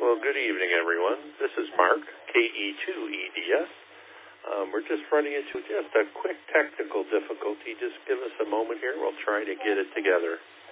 Well, good evening, everyone. This is Mark, KE2EDS. We're just running into just a quick technical difficulty. Just give us a moment here. We'll try to get it together.